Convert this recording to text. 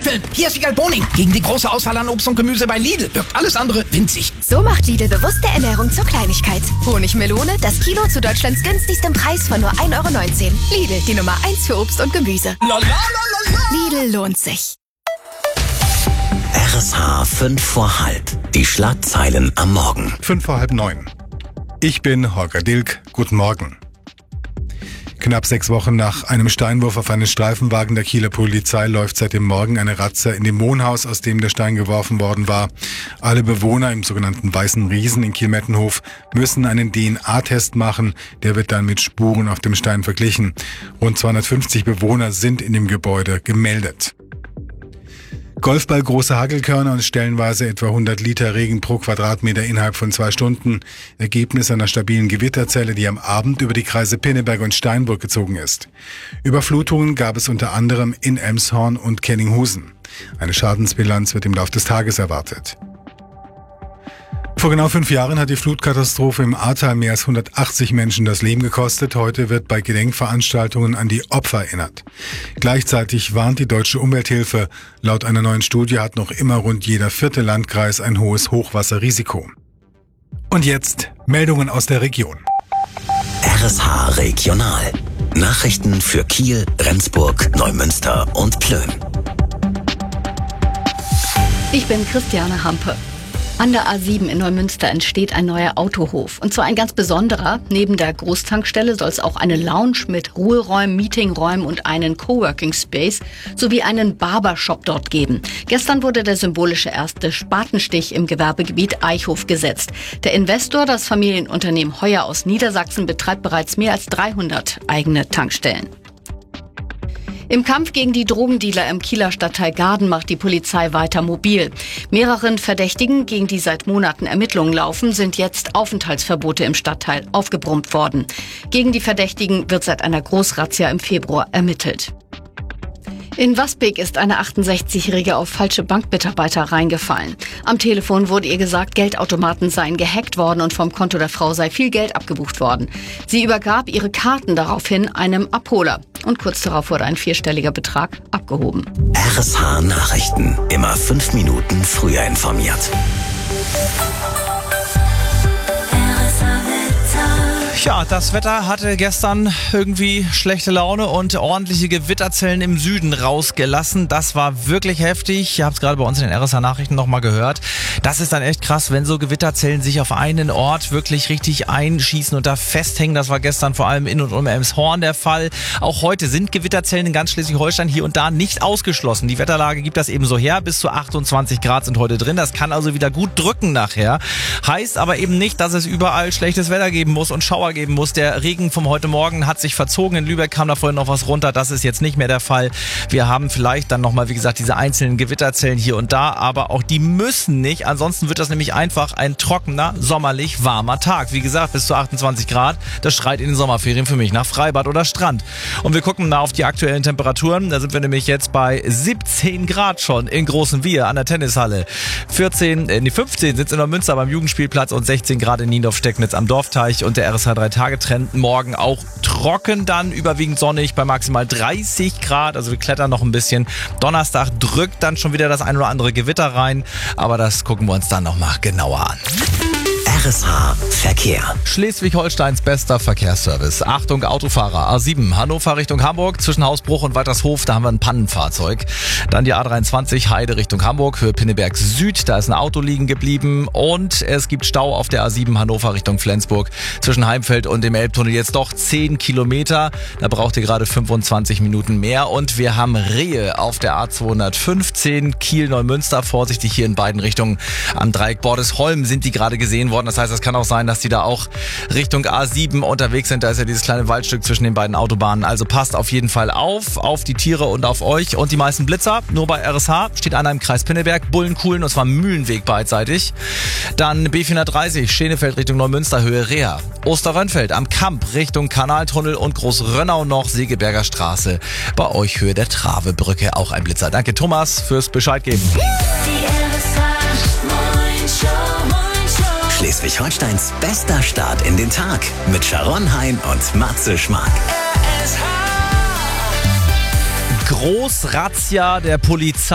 Hier ist Igal Boning. Gegen die große Auswahl an Obst und Gemüse bei Lidl wirkt alles andere winzig. So macht Lidl bewusste Ernährung zur Kleinigkeit. Honigmelone, das Kilo zu Deutschlands günstigstem Preis von nur 1,19 €. Lidl, die Nummer 1 für Obst und Gemüse. Lidl lohnt sich. RSH 5 vor halb. Die Schlagzeilen am Morgen. 5 vor halb 9. Ich bin Holger Dilk. Guten Morgen. Knapp 6 Wochen nach einem Steinwurf auf einen Streifenwagen der Kieler Polizei läuft seit dem Morgen eine Razzia in dem Wohnhaus, aus dem der Stein geworfen worden war. Alle Bewohner im sogenannten Weißen Riesen in Kiel-Mettenhof müssen einen DNA-Test machen. Der wird dann mit Spuren auf dem Stein verglichen. Rund 250 Bewohner sind in dem Gebäude gemeldet. Golfball große Hagelkörner und stellenweise etwa 100 Liter Regen pro Quadratmeter innerhalb von 2 Stunden. Ergebnis einer stabilen Gewitterzelle, die am Abend über die Kreise Pinneberg und Steinburg gezogen ist. Überflutungen gab es unter anderem in Elmshorn und Kellinghusen. Eine Schadensbilanz wird im Laufe des Tages erwartet. Vor genau 5 Jahren hat die Flutkatastrophe im Ahrtal mehr als 180 Menschen das Leben gekostet. Heute wird bei Gedenkveranstaltungen an die Opfer erinnert. Gleichzeitig warnt die Deutsche Umwelthilfe. Laut einer neuen Studie hat noch immer rund jeder 4. Landkreis ein hohes Hochwasserrisiko. Und jetzt Meldungen aus der Region. RSH Regional. Nachrichten für Kiel, Rendsburg, Neumünster und Plön. Ich bin Christiane Hampe. An der A7 in Neumünster entsteht ein neuer Autohof. Und zwar ein ganz besonderer. Neben der Großtankstelle soll es auch eine Lounge mit Ruheräumen, Meetingräumen und einen Coworking Space sowie einen Barbershop dort geben. Gestern wurde der symbolische erste Spatenstich im Gewerbegebiet Eichhof gesetzt. Der Investor, das Familienunternehmen Heuer aus Niedersachsen, betreibt bereits mehr als 300 eigene Tankstellen. Im Kampf gegen die Drogendealer im Kieler Stadtteil Gaden macht die Polizei weiter mobil. Mehreren Verdächtigen, gegen die seit Monaten Ermittlungen laufen, sind jetzt Aufenthaltsverbote im Stadtteil aufgebrummt worden. Gegen die Verdächtigen wird seit einer Großrazzia im Februar ermittelt. In Wasbeck ist eine 68-Jährige auf falsche Bankmitarbeiter reingefallen. Am Telefon wurde ihr gesagt, Geldautomaten seien gehackt worden und vom Konto der Frau sei viel Geld abgebucht worden. Sie übergab ihre Karten daraufhin einem Abholer. Und kurz darauf wurde ein 4-stelliger Betrag abgehoben. RSH Nachrichten. Immer 5 Minuten früher informiert. Ja, das Wetter hatte gestern irgendwie schlechte Laune und ordentliche Gewitterzellen im Süden rausgelassen. Das war wirklich heftig. Ihr habt es gerade bei uns in den RSH-Nachrichten nochmal gehört. Das ist dann echt krass, wenn so Gewitterzellen sich auf einen Ort wirklich richtig einschießen und da festhängen. Das war gestern vor allem in und um Elmshorn der Fall. Auch heute sind Gewitterzellen in ganz Schleswig-Holstein hier und da nicht ausgeschlossen. Die Wetterlage gibt das eben so her. Bis zu 28 Grad sind heute drin. Das kann also wieder gut drücken nachher. Heißt aber eben nicht, dass es überall schlechtes Wetter geben muss und Schauer geben muss. Der Regen vom heute Morgen hat sich verzogen. In Lübeck kam da vorhin noch was runter. Das ist jetzt nicht mehr der Fall. Wir haben vielleicht dann nochmal, wie gesagt, diese einzelnen Gewitterzellen hier und da, aber auch die müssen nicht. Ansonsten wird das nämlich einfach ein trockener, sommerlich warmer Tag. Wie gesagt, bis zu 28 Grad. Das schreit in den Sommerferien für mich nach Freibad oder Strand. Und wir gucken mal auf die aktuellen Temperaturen. Da sind wir nämlich jetzt bei 17 Grad schon in Großen Wier an der Tennishalle. 15 sind es in Neumünster beim Jugendspielplatz und 16 Grad in Niendorf-Stecknitz am Dorfteich und der RSH 3-Tage-Trend morgen auch trocken, dann überwiegend sonnig bei maximal 30 Grad, also wir klettern noch ein bisschen. Donnerstag drückt dann schon wieder das ein oder andere Gewitter rein, aber das gucken wir uns dann nochmal genauer an. RSH Verkehr. Schleswig-Holsteins bester Verkehrsservice. Achtung Autofahrer, A7 Hannover Richtung Hamburg, zwischen Hausbruch und Waltershof, da haben wir ein Pannenfahrzeug. Dann die A23 Heide Richtung Hamburg, Höhe Pinneberg Süd, da ist ein Auto liegen geblieben und es gibt Stau auf der A7 Hannover Richtung Flensburg, zwischen Heimfeld und dem Elbtunnel jetzt doch 10 Kilometer, da braucht ihr gerade 25 Minuten mehr und wir haben Rehe auf der A215 Kiel-Neumünster, vorsichtig hier in beiden Richtungen. Am Dreieck Bordesholm sind die gerade gesehen worden. Das heißt, es kann auch sein, dass die da auch Richtung A7 unterwegs sind. Da ist ja dieses kleine Waldstück zwischen den beiden Autobahnen. Also passt auf jeden Fall auf die Tiere und auf euch. Und die meisten Blitzer, nur bei RSH, steht einer im Kreis Pinneberg, Bullenkuhlen, und zwar Mühlenweg beidseitig. Dann B430, Schenefeld Richtung Neumünster, Höhe Reha. Osterrönfeld am Kamp Richtung Kanaltunnel und Großrönnau noch, Segeberger Straße. Bei euch Höhe der Travebrücke, auch ein Blitzer. Danke Thomas fürs Bescheid geben. Schleswig-Holsteins bester Start in den Tag mit Sharon Hein und Matze Schmark. Großrazzia der Polizei.